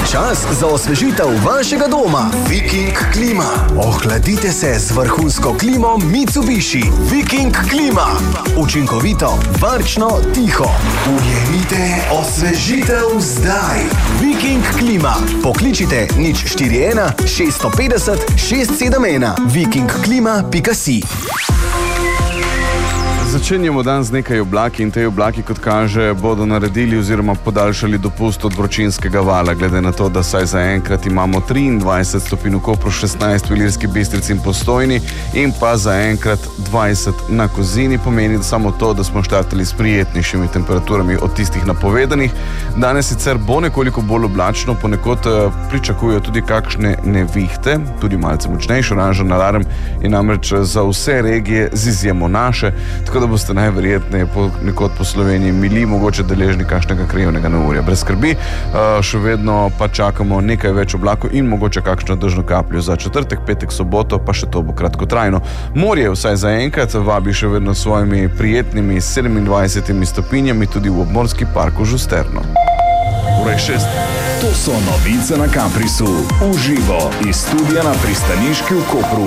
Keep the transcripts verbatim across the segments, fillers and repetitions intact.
Čas za osvežitev vašega doma. Viking klima. Ohladite se z vrhunsko klimo Mitsubishi. Viking klima. Učinkovito, varčno, tiho. Ujemite osvežitev zdaj. Viking klima. Pokličite nič štiri ena šest pet nula šest sedem ena. viking klima pika si. Začenjamo dan z nekaj oblaki in te oblaki, kot kaže, bodo naredili oziroma podaljšali dopust od vročinskega vala, glede na to, da saj zaenkrat imamo triindvajset stopinj v Kopru, šestnajst v Ilirski Bistrici in Postojni in pa zaenkrat dvajset na Kozini. Pomeni da samo to, da smo štartali s prijetnejšimi temperaturami od tistih napovedanih. Danes sicer bo nekoliko bolj oblačno, ponekod pričakujejo tudi kakšne nevihte, tudi malce močnejši oranžen alarm in namreč za vse regije z izjemo naše, tako da boste najverjetneje nekod po Sloveniji mili, mogoče deležni kakšnega krajevnega neurja. Brez skrbi, še vedno pa čakamo nekaj več oblakov in mogoče kakšno dežno kapljo za četrtek, petek, soboto, pa še to bo kratkotrajno. Morje vsaj zaenkrat vabi še vedno svojimi prijetnimi sedemindvajsetimi stopinjami tudi v obmorski park v Žusterno. Ura je šest. To so novice na Caprisu. Uživo iz studia na Pristaniški v Kopru.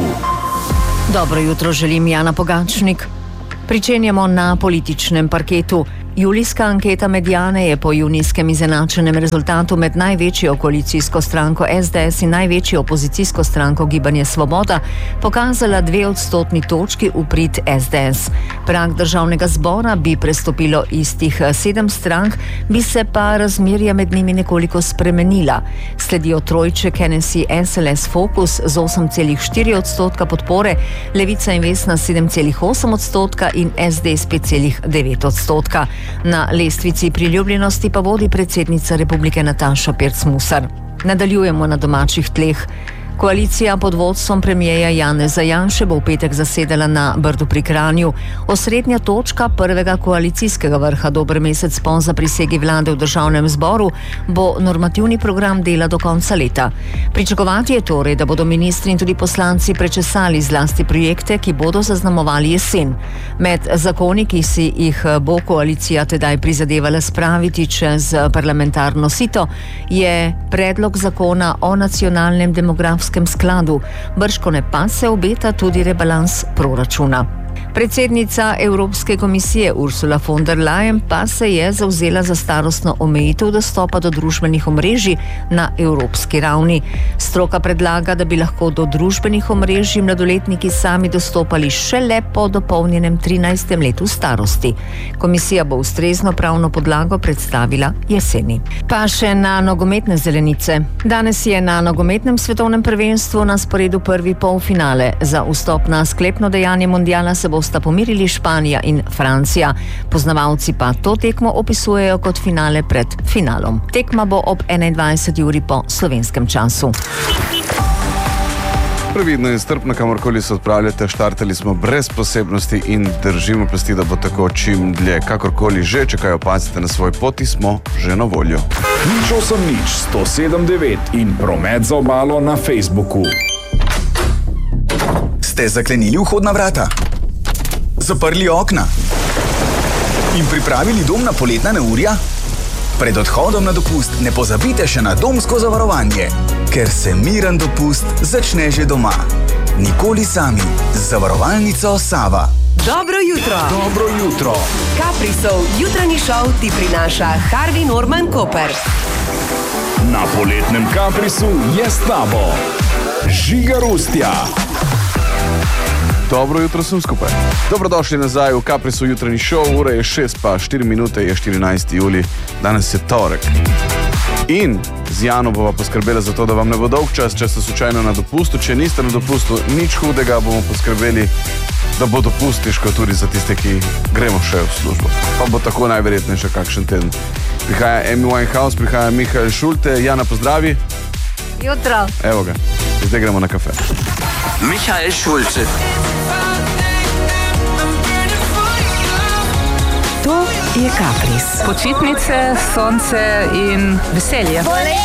Dobro jutro želim, Jana Pogačnik. Pričenjamo na političnem parketu. Julijska anketa Mediane je po junijskem izenačenem rezultatu med največjo koalicijsko stranko es de es in največjo opozicijsko stranko Gibanje Svoboda pokazala dve odstotni točki v prid es de es. Prag državnega zbora bi prestopilo istih sedem strank, bi se pa razmerja med njimi nekoliko spremenila. Sledijo trojček en es i es el es Fokus z osem celih štiri odstotka podpore, Levica in Vesna sedem celih osem odstotka in es de es pet celih devet odstotka. Na lestvici priljubljenosti pa vodi predsednica republike Nataša Pirc Musar. Nadaljujemo na domačih tleh. Koalicija pod vodstvom premierja Janeza Janše bo v petek zasedala na Brdu pri Kranju. Osrednja točka prvega koalicijskega vrha dober mesec po zaprisegi vlade v državnem zboru bo normativni program dela do konca leta. Pričakovati je torej, da bodo ministri in tudi poslanci prečesali zlasti projekte, ki bodo zaznamovali jesen. Med zakoni, ki si jih bo koalicija tedaj prizadevala spraviti čez parlamentarno sito, je predlog zakona o nacionalnem demografskem skladu. Bržkone pa se obeta tudi rebalans proračuna. Predsednica Evropske komisije Ursula von der Leyen pa se je zavzela za starostno omejitev dostopa do družbenih omrežij na evropski ravni. Stroka predlaga, da bi lahko do družbenih omrežij mladoletniki sami dostopali šele po dopolnjenem trinajstem letu starosti. Komisija bo ustrezno pravno podlago predstavila jeseni. Pa še na nogometne zelenice. Danes je na nogometnem svetovnem prvenstvu na sporedu prvi polfinale. Za vstop na sklepno dejanje mondiala se bosta pomirili Španija in Francija. Poznavalci pa to tekmo opisujejo kot finale pred finalom. Tekma bo ob enaindvajseti uri po slovenskem času. Previdno in strpno, kamorkoli se odpravljate, štartali smo brez posebnosti in držimo pesti, da bo tako čim dlje. Kakorkoli že, če kaj opazite na svoj poti, smo že na voljo. Nič osem nič sto sedem devet in promet za obalo na Facebooku. Ste zaklenili vhodna vrata? Zaprli okna? In pripravili dom na poletna neurja? Pred odhodom na dopust ne pozabite še na domsko zavarovanje, ker se miren dopust začne že doma. Nikoli sami. Z zavarovalnico Sava. Dobro jutro. Dobro jutro. Caprisov jutranji šov ti prinaša Harvey Norman Koper. Na poletnem Caprisu je s tabo Žiga Rustja. Dobro jutro vsem skupaj. Dobrodošli nazaj v Caprisu jutranji šov. Ura je šest pa štiri minute, je štirinajsti julij. Danes je torek. In z Jano bova poskrbela za to, da vam ne bo dolg čas, če ste slučajno na dopustu. Če niste na dopustu, nič hudega, bomo poskrbeli, da bo dopust težko tudi za tiste, ki gremo še v službo. Pa bo tako najverjetneje še kakšen teden. Prihaja Amy Winehouse, prihaja Mihael Schulte. Jana, pozdravi. Jutro. Evo ga. Zdaj gremo na kafe. Mihael Schulte. To je Capris. Počitnice, sonce in veselje.